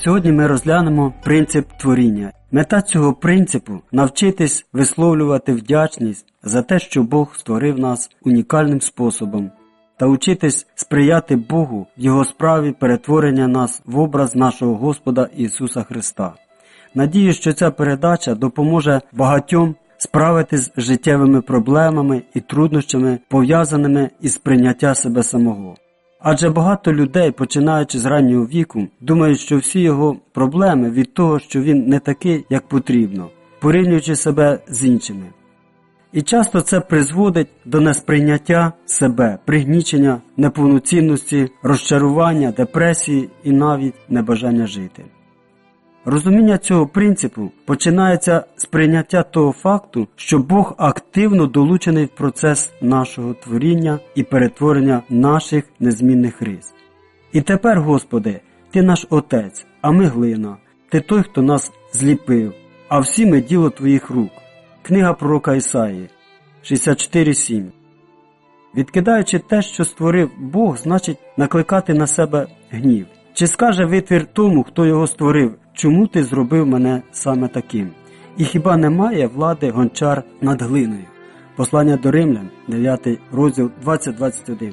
Сьогодні ми розглянемо принцип творіння. Мета цього принципу – навчитись висловлювати вдячність за те, що Бог створив нас унікальним способом, та учитись сприяти Богу в Його справі перетворення нас в образ нашого Господа Ісуса Христа. Надію, що ця передача допоможе багатьом справитись з життєвими проблемами і труднощами, пов'язаними із прийняття себе самого. Адже багато людей, починаючи з раннього віку, думають, що всі його проблеми від того, що він не такий, як потрібно, порівнюючи себе з іншими. І часто це призводить до несприйняття себе, пригнічення, неповноцінності, розчарування, депресії і навіть небажання жити. Розуміння цього принципу починається з прийняття того факту, що Бог активно долучений в процес нашого творіння і перетворення наших незмінних рис. І тепер, Господи, Ти наш Отець, а ми глина, Ти той, хто нас зліпив, а всі ми діло Твоїх рук. Книга пророка Ісаї, 64:7. Відкидаючи те, що створив Бог, значить накликати на себе гнів. Чи скаже витвір тому, хто його створив: «Чому ти зробив мене саме таким?» І хіба немає влади гончар над глиною? Послання до Римлян, 9 розділ, 20-21.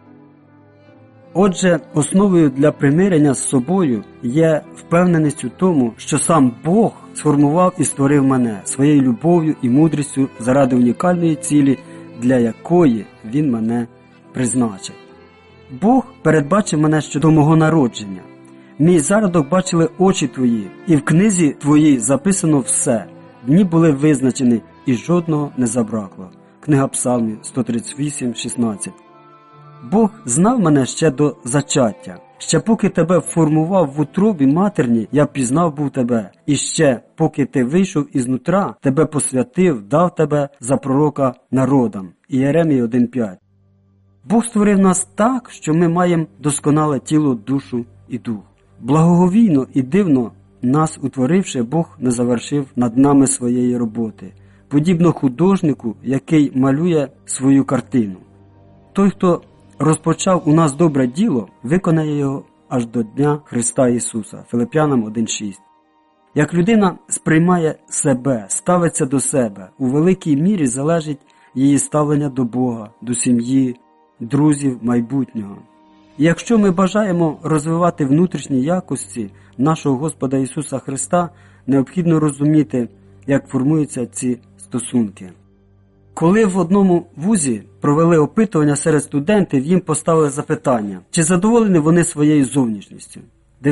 Отже, основою для примирення з собою є впевненість у тому, що сам Бог сформував і створив мене своєю любов'ю і мудрістю заради унікальної цілі, для якої Він мене призначив. Бог передбачив мене ще до мого народження. Мій зародок бачили очі Твої, і в книзі Твоїй записано все. Дні були визначені, і жодного не забракло. Книга Псалмів, 138:16. Бог знав мене ще до зачаття. Ще поки тебе формував в утробі матерній, я пізнав був тебе. І ще поки ти вийшов із нутра, тебе посвятив, дав тебе за пророка народам. Ієремії 1:5. Бог створив нас так, що ми маємо досконале тіло, душу і дух. Благоговійно і дивно нас утворивши, Бог не завершив над нами своєї роботи, подібно художнику, який малює свою картину. Той, хто розпочав у нас добре діло, виконає його аж до Дня Христа Ісуса. Филип'янам 1:6. Як людина сприймає себе, ставиться до себе, у великій мірі залежить її ставлення до Бога, до сім'ї, друзів, майбутнього. І якщо ми бажаємо розвивати внутрішні якості нашого Господа Ісуса Христа, необхідно розуміти, як формуються ці стосунки. Коли в одному вузі провели опитування серед студентів, їм поставили запитання, чи задоволені вони своєю зовнішністю.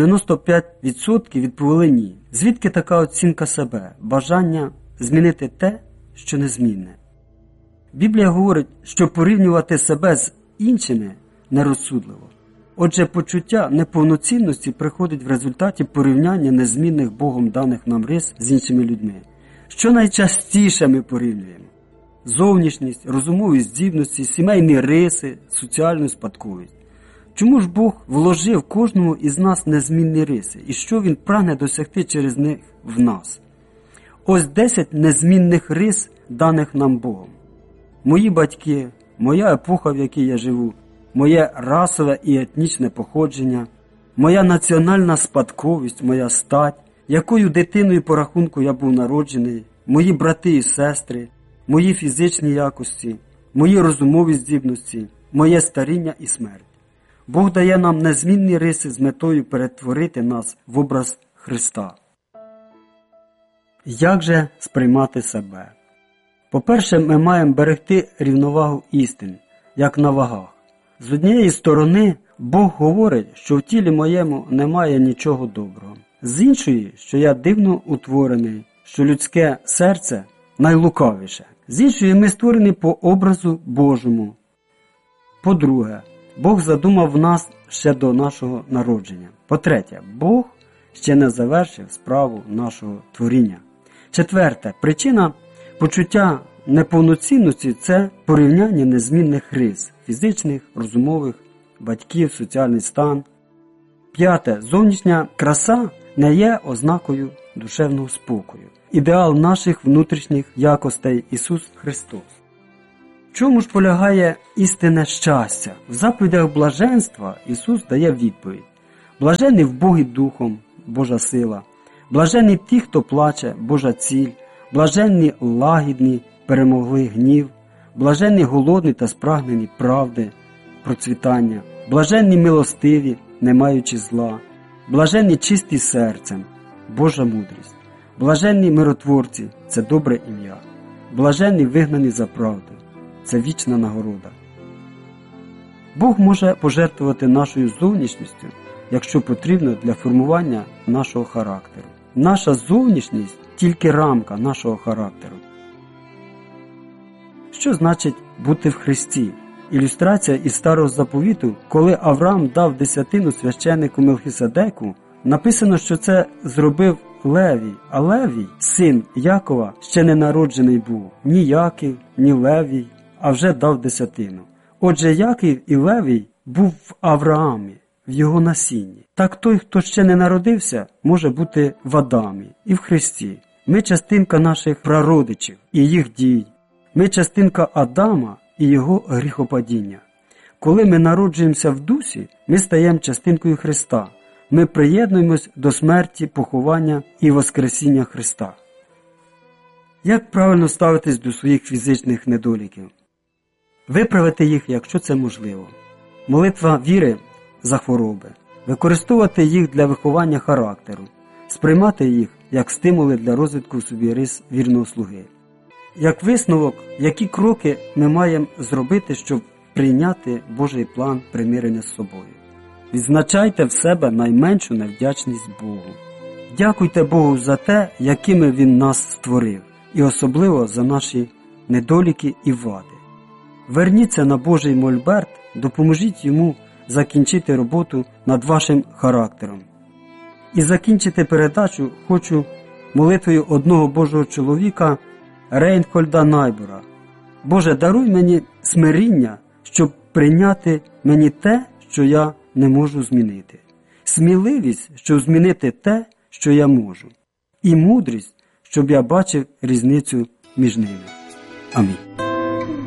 95% відповіли ні. Звідки така оцінка себе? Бажання змінити те, що незмінне. Біблія говорить, що порівнювати себе з іншими нерозсудливо. Отже, почуття неповноцінності приходить в результаті порівняння незмінних Богом даних нам рис з іншими людьми. Що найчастіше ми порівнюємо? Зовнішність, розумові здібності, сімейні риси, соціальну спадковість. Чому ж Бог вложив кожному із нас незмінні риси? І що Він прагне досягти через них в нас? Ось 10 незмінних рис, даних нам Богом. Мої батьки, моя епоха, в якій я живу, моє расове і етнічне походження, моя національна спадковість, моя стать, якою дитиною по рахунку я був народжений, мої брати і сестри, мої фізичні якості, мої розумові здібності, моє старіння і смерть. Бог дає нам незмінні риси з метою перетворити нас в образ Христа. Як же сприймати себе? По-перше, ми маємо берегти рівновагу істин, як на вагах. З однієї сторони, Бог говорить, що в тілі моєму немає нічого доброго. З іншої, що я дивно утворений, що людське серце найлукавіше. З іншої, ми створені по образу Божому. По-друге, Бог задумав нас ще до нашого народження. По-третє, Бог ще не завершив справу нашого творіння. Четверте, причина почуття неповноцінності – це порівняння незмінних рис – фізичних, розумових, батьків, соціальний стан. П'яте, зовнішня краса не є ознакою душевного спокою. Ідеал наших внутрішніх якостей – Ісус Христос. В чому ж полягає істинне щастя? В заповідях блаженства Ісус дає відповідь. Блаженний вбогі духом, Божа сила. Блаженні ті, хто плаче, Божа ціль. Блаженні лагідні, перемогли гнів. Блаженні голодні та спрагнені правди, процвітання. Блаженні милостиві, не маючи зла. Блаженні чисті серцем, Божа мудрість. Блаженні миротворці – це добре ім'я. Блаженні вигнані за правду – це вічна нагорода. Бог може пожертвувати нашою зовнішністю, якщо потрібно для формування нашого характеру. Наша зовнішність – тільки рамка нашого характеру. Що значить бути в Христі? Ілюстрація із Старого Заповіту, коли Авраам дав десятину священнику Мелхиседеку, написано, що це зробив Левій, а Левій, син Якова, ще не народжений був. Ні Яків, ні Левій, а вже дав десятину. Отже, Яків і Левій був в Авраамі, в його насінні. Так той, хто ще не народився, може бути в Адамі і в Христі. Ми частинка наших прародичів і їх дій. Ми частинка Адама і його гріхопадіння. Коли ми народжуємося в дусі, ми стаємо частинкою Христа. Ми приєднуємось до смерті, поховання і воскресіння Христа. Як правильно ставитись до своїх фізичних недоліків? Виправити їх, якщо це можливо. Молитва віри за хвороби. Використовувати їх для виховання характеру. Сприймати їх як стимули для розвитку в собі рис вірного слуги. Як висновок, які кроки ми маємо зробити, щоб прийняти Божий план примирення з собою. Відзначайте в себе найменшу невдячність Богу. Дякуйте Богу за те, якими Він нас створив, і особливо за наші недоліки і вади. Верніться на Божий мольберт, допоможіть йому закінчити роботу над вашим характером. І закінчити передачу хочу молитвою одного Божого чоловіка Рейнхольда Найбора. Боже, даруй мені смиріння, щоб прийняти мені те, що я не можу змінити. Сміливість, щоб змінити те, що я можу. І мудрість, щоб я бачив різницю між ними. Амінь.